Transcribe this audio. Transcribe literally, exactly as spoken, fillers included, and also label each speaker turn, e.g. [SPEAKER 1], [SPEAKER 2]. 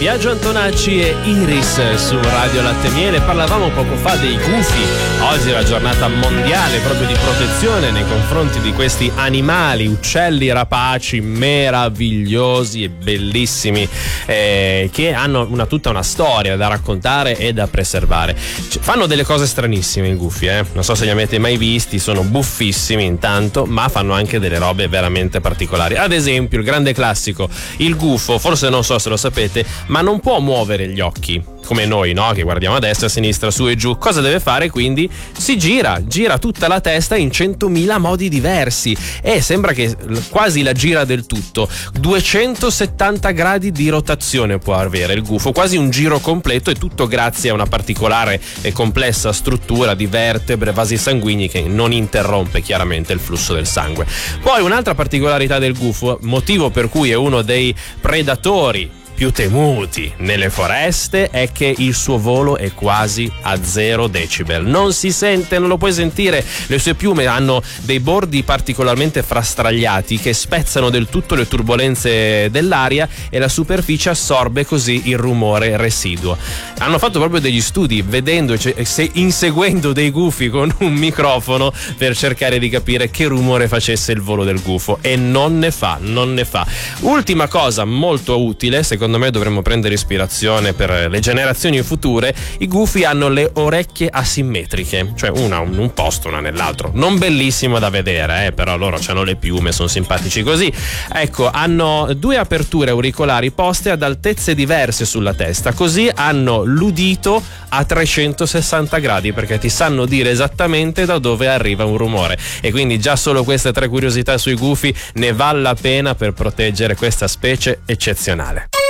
[SPEAKER 1] Biagio Antonacci e Iris su Radio Latte Miele. Parlavamo poco fa dei gufi. Oggi è la giornata mondiale proprio di protezione nei confronti di questi animali, uccelli rapaci meravigliosi e bellissimi, eh, che hanno una, tutta una storia da raccontare e da preservare. Cioè, fanno delle cose stranissime i gufi, eh? Non so se li avete mai visti, sono buffissimi intanto, ma fanno anche delle robe veramente particolari. Ad esempio, il grande classico, il gufo, forse non so se lo sapete, ma non può muovere gli occhi come noi, no? Che guardiamo a destra, a sinistra, su e giù. Cosa deve fare? Quindi si gira, gira tutta la testa in centomila modi diversi e sembra che quasi la gira del tutto. duecentosettanta gradi di rotazione può avere il gufo, quasi un giro completo, e tutto grazie a una particolare e complessa struttura di vertebre, vasi sanguigni che non interrompe chiaramente il flusso del sangue. Poi un'altra particolarità del gufo, motivo per cui è uno dei predatori più temuti nelle foreste, è che il suo volo è quasi a zero decibel. Non si sente, non lo puoi sentire. Le sue piume hanno dei bordi particolarmente frastagliati che spezzano del tutto le turbolenze dell'aria e la superficie assorbe così il rumore residuo. Hanno fatto proprio degli studi vedendo, cioè, se, inseguendo dei gufi con un microfono per cercare di capire che rumore facesse il volo del gufo, e non ne fa, non ne fa. Ultima cosa molto utile, secondo me dovremmo prendere ispirazione per le generazioni future: i gufi hanno le orecchie asimmetriche, cioè una in un posto, una nell'altro. Non bellissimo da vedere, eh, però loro hanno le piume, sono simpatici così. Ecco, hanno due aperture auricolari poste ad altezze diverse sulla testa, così hanno l'udito a trecentosessanta gradi, perché ti sanno dire esattamente da dove arriva un rumore. E quindi già solo queste tre curiosità sui gufi ne vale la pena per proteggere questa specie eccezionale.